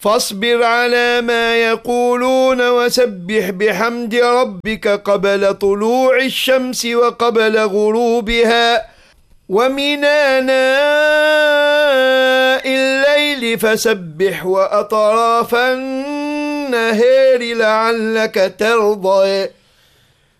فاصبر على ما يقولون وسبح بحمد ربك قبل طلوع الشمس وقبل غروبها ومن آناء الليل فسبح وأطراف النهار لعلك ترضى